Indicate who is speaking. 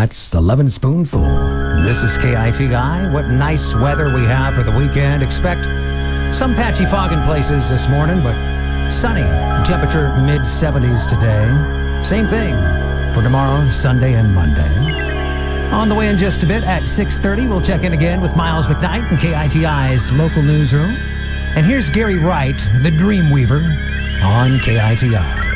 Speaker 1: That's the Lovin' Spoonful. This is KITI. What nice weather we have for the weekend. Expect some patchy fog in places this morning, but sunny. Temperature mid-70s today. Same thing for tomorrow, Sunday, and Monday. On the way in just a bit at 6:30, we'll check in again with Miles McKnight in KITI's local newsroom. And here's Gary Wright, the Dreamweaver, on KITI.